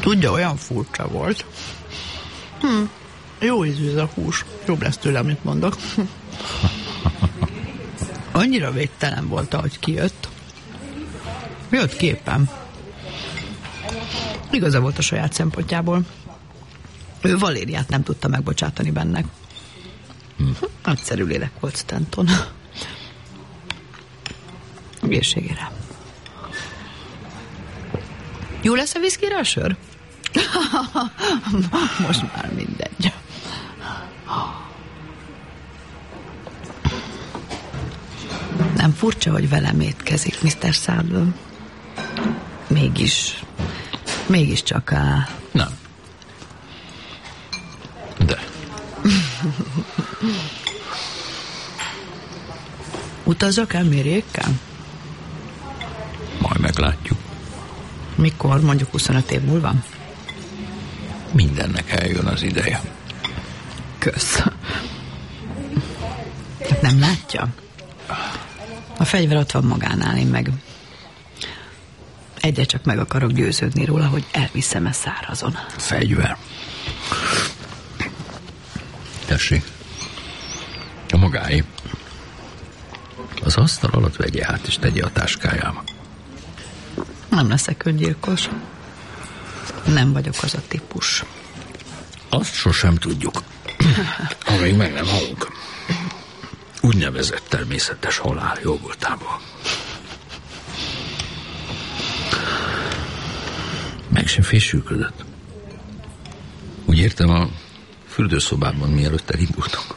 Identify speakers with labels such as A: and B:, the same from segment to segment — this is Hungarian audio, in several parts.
A: Tudja, olyan furcsa volt. Jó ízű ez a hús. Jobb lesz tőle, amit mondok. Annyira védtelen volt, ahogy kijött. Jött képen. Igaza volt a saját szempontjából. Ő Valériát nem tudta megbocsátani bennek. Nagyszerű lélek volt Stanton. Egészségére. Jó lesz a viszkire a sör? Most már mindegy. Nem furcsa, hogy velem étkezik, Mr. Sable? Mégiscsak
B: Nem. De.
A: Utazzak el mérjékkel?
B: Majd meglátjuk.
A: Mikor? Mondjuk 25 év múlva?
B: Mindennek eljön az ideje.
A: Kösz. Nem látja? A fegyver ott van magánál, én meg egyre csak meg akarok győződni róla, hogy elviszem-e szárazon.
B: Fegyver. Tessék. A magáé. Az asztal alatt vegye át, és tegye a táskájába.
A: Nem leszek öngyilkos. Nem vagyok az a típus.
B: Azt sosem tudjuk. Amíg meg nem halunk. Úgynevezett természetes halál jó voltából. Meg sem fésülködött. Úgy értem, a fürdőszobában mielőtt elindultunk.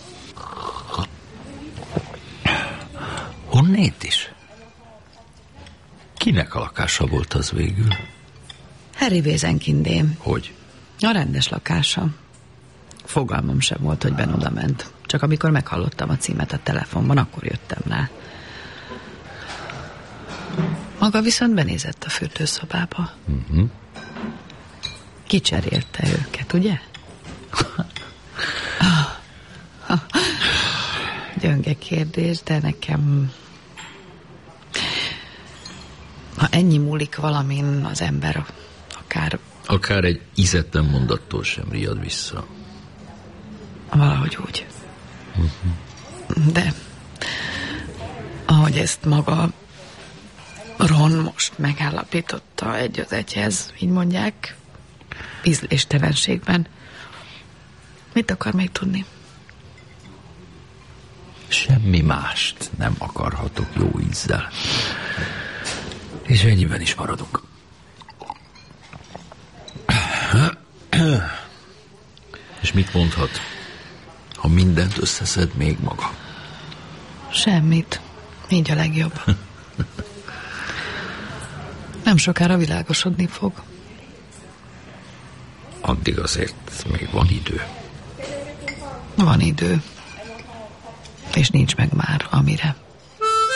B: Honnét is? Kinek a lakása volt az végül?
A: Harry Bézenkindém.
B: Hogy?
A: A rendes lakása. Fogalmam sem volt, hogy Ben oda ment. Csak amikor meghallottam a címet a telefonban, akkor jöttem rá. Maga viszont benézett a fürdőszobába. Kicserélte őket, ugye? Gyönge kérdés, de nekem... Ha ennyi múlik valamin, az ember akár...
B: Akár egy izetlen mondattól sem riad vissza.
A: Valahogy úgy. De ahogy ezt maga Ron most megállapította egy az egyhez, így mondják, ízléstelenségben. Mit akar még tudni?
B: Semmi mást nem akarhatok jó ízzel. És ennyiben is maradunk. És mit mondhat, ha mindent összeszed még maga?
A: Semmit. Így a legjobb. Nem sokára világosodni fog.
B: Addig azért még van idő.
A: Van idő. És nincs meg már, amire.